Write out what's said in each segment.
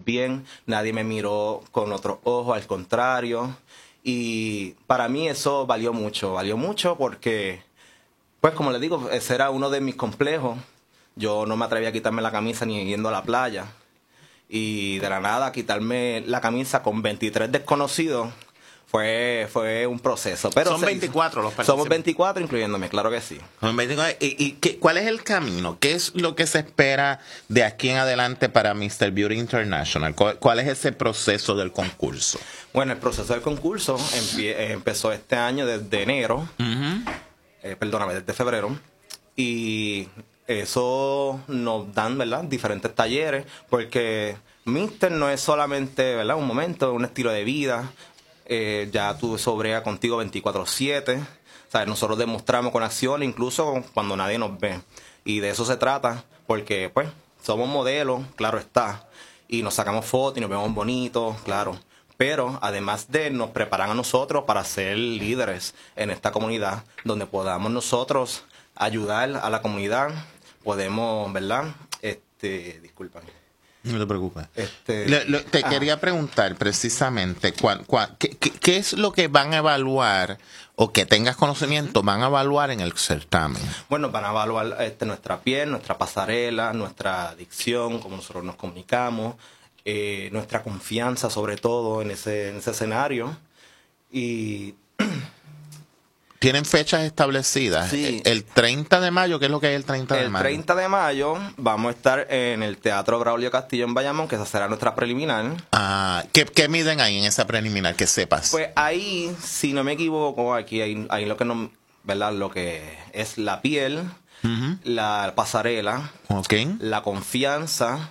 bien, nadie me miró con otro ojo, al contrario. Y para mí eso valió mucho porque, pues como les digo, ese era uno de mis complejos. Yo no me atrevía a quitarme la camisa ni yendo a la playa. Y de la nada quitarme la camisa con 23 desconocidos fue un proceso. Pero son 24 los participantes. Somos 24 incluyéndome, claro que sí. Son 24. ¿Cuál es el camino? ¿Qué es lo que se espera de aquí en adelante para Mr. Beauty International? ¿Cuál es ese proceso del concurso? Bueno, el proceso del concurso empezó este año desde enero, desde febrero, y eso nos dan, ¿verdad?, diferentes talleres, porque Mister no es solamente, ¿verdad?, un momento, un estilo de vida. Ya tú sobrea contigo 24/7. ¿Sabes? Nosotros demostramos con acción, incluso cuando nadie nos ve. Y de eso se trata, porque pues somos modelos, claro está, y nos sacamos fotos y nos vemos bonitos, claro. Pero además nos preparan a nosotros para ser líderes en esta comunidad, donde podamos nosotros ayudar a la comunidad. Podemos, ¿verdad? Disculpa. No te preocupes. Te quería preguntar precisamente, ¿qué es lo que van a evaluar o que tengas conocimiento van a evaluar en el certamen? Bueno, van a evaluar nuestra piel, nuestra pasarela, nuestra dicción, cómo nosotros nos comunicamos, nuestra confianza sobre todo en ese escenario. Y ¿tienen fechas establecidas? Sí. El 30 de mayo, ¿qué es lo que hay el 30 de mayo? El 30 de mayo vamos a estar en el Teatro Braulio Castillo en Bayamón, que esa será nuestra preliminar. ¿Qué miden ahí en esa preliminar, que sepas? Pues ahí, si no me equivoco, aquí hay lo que no, ¿verdad? Lo que es la piel, la pasarela, la confianza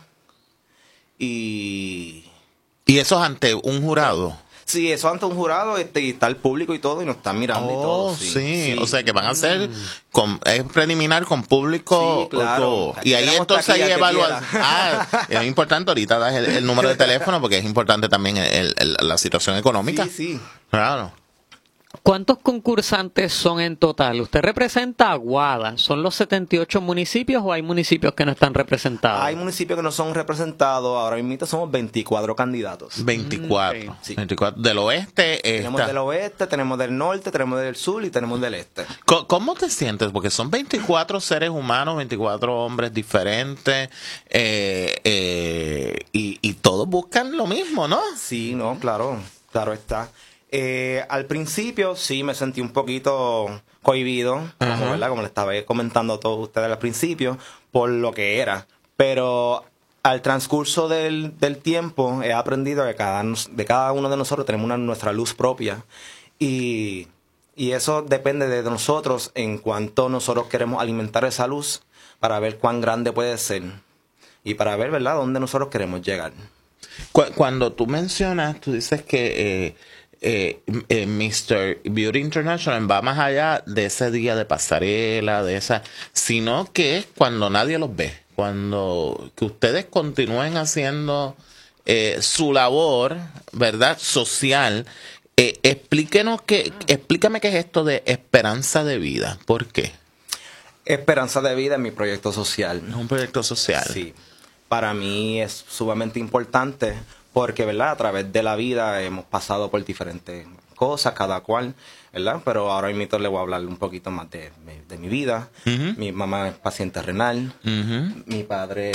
y eso es ante un jurado. Sí, eso ante un jurado, y está el público y todo, y nos están mirando y todo. Sí. O sea que van a hacer es preliminar con público. Sí, claro. Y ahí entonces hay evaluación. Es importante, ahorita das el número de teléfono, porque es importante también la situación económica. Sí. Claro. ¿Cuántos concursantes son en total? Usted representa a Aguada. ¿Son los 78 municipios o hay municipios que no están representados? Hay municipios que no son representados. Ahora mismo somos 24 candidatos. 24. Sí. 24. Del oeste. Tenemos del oeste, tenemos del norte, tenemos del sur y tenemos del este. ¿Cómo te sientes? Porque son 24 seres humanos, 24 hombres diferentes, y todos buscan lo mismo, ¿no? Sí, no, claro está. Al principio sí me sentí un poquito cohibido, ¿verdad? Como le estaba comentando a todos ustedes al principio, por lo que era. Pero al transcurso del tiempo he aprendido que de cada uno de nosotros tenemos nuestra luz propia. Y eso depende de nosotros en cuanto nosotros queremos alimentar esa luz para ver cuán grande puede ser y para ver, ¿verdad?, dónde nosotros queremos llegar. Cuando tú mencionas, tú dices que Mr. Beauty International va más allá de ese día de pasarela, sino que es cuando nadie los ve, que ustedes continúen haciendo su labor, ¿verdad?, social. Explíqueme qué es esto de Esperanza de Vida. ¿Por qué? Esperanza de Vida es mi proyecto social. Es un proyecto social. Sí. Para mí es sumamente importante porque, ¿verdad?, a través de la vida hemos pasado por diferentes cosas, cada cual, ¿verdad? Pero ahora mismo le voy a hablar un poquito más de mi vida. Mi mamá es paciente renal. Mi padre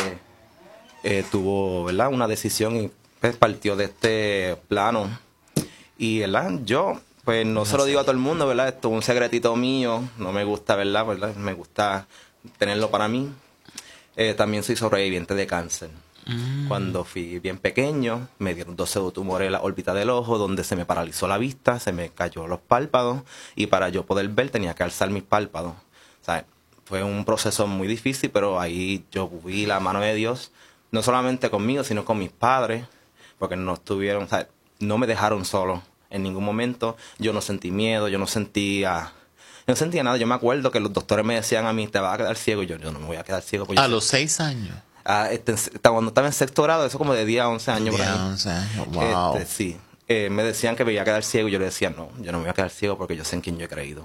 tuvo, ¿verdad?, una decisión y pues partió de este plano. Y, ¿verdad?, yo pues no se lo digo a todo el mundo, ¿verdad? Esto es un secretito mío. No me gusta, ¿verdad? Me gusta tenerlo para mí. También soy sobreviviente de cáncer. Cuando fui bien pequeño, me dieron 2 pseudotumores en la órbita del ojo, donde se me paralizó la vista, se me cayó los párpados, y para yo poder ver tenía que alzar mis párpados. O sea, fue un proceso muy difícil, pero ahí yo vi la mano de Dios, no solamente conmigo, sino con mis padres, porque no estuvieron, o sea, no me dejaron solo en ningún momento. Yo no sentí miedo, yo no sentía nada. Yo me acuerdo que los doctores me decían a mí, te vas a quedar ciego. Yo no me voy a quedar ciego. A los 6 años. Cuando estaba en sexto grado, eso como de 10 a 11 años. 10 a 11 años, wow. Sí. Me decían que me iba a quedar ciego y yo le decía, no, yo no me voy a quedar ciego porque yo sé en quién yo he creído.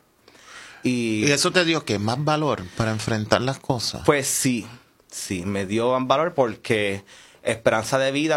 ¿Y eso te dio qué? ¿Más valor para enfrentar las cosas? Pues sí, me dio valor porque Esperanza de Vida